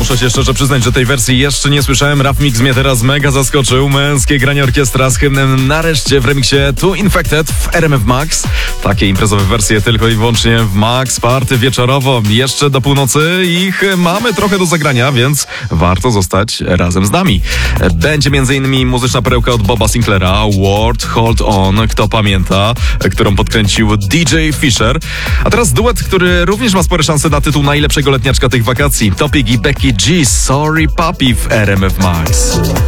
muszę się szczerze przyznać, że tej wersji jeszcze nie słyszałem. Rap Mix mnie teraz mega zaskoczył. Męskie granie orkiestra z hymnem nareszcie w remiksie Too Infected w RMF Max. Takie imprezowe wersje tylko i wyłącznie w Max Party wieczorowo. Jeszcze do północy ich mamy trochę do zagrania, więc warto zostać razem z nami. Będzie m.in. muzyczna perełka od Boba Sinclaira, Word, Hold On, kto pamięta, którą podkręcił DJ Fisher. A teraz duet, który również ma spore szanse na tytuł najlepszego letniaczka tych wakacji. Topic i Becky G, Sorry Papi w RMF Max.